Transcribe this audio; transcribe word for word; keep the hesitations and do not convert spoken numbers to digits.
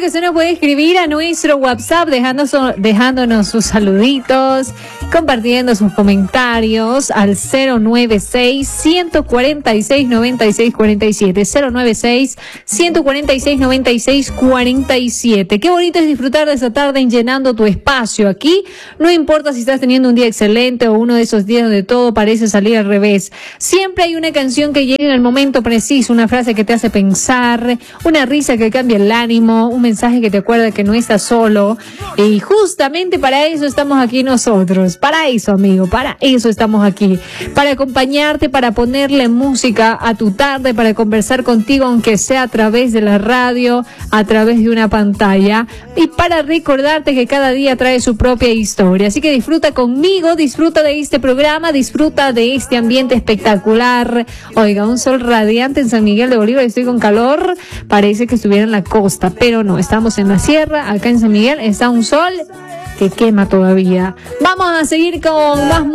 que se nos puede escribir a nuestro WhatsApp dejándonos, dejándonos sus saluditos, compartiendo sus comentarios al cero nueve seis, uno cuatro seis, nueve seis cuatro siete, cero nueve seis, uno cuatro seis, nueve seis cuatro siete. Qué bonito es disfrutar de esa tarde en Llenando tu Espacio. Aquí no importa si estás teniendo un día excelente o uno de esos días donde todo parece salir al revés. Siempre hay una canción que llega en el momento preciso, una frase que te hace pensar, una risa que cambia el ánimo, un mensaje que te acuerda que no estás solo. Y justamente para eso estamos aquí nosotros. Para eso, amigo, para eso estamos aquí. Para acompañarte, para ponerle música a tu tarde, para conversar contigo, aunque sea a través de la radio, a través de una pantalla, y para recordarte que cada día trae su propia historia. Así que disfruta conmigo, disfruta de este programa, disfruta de este ambiente espectacular. Oiga, un sol radiante en San Miguel de Bolívar, estoy con calor, parece que estuviera en la costa, pero no, estamos en la sierra, acá en San Miguel está un sol que quema todavía. Vamos a seguir con más música.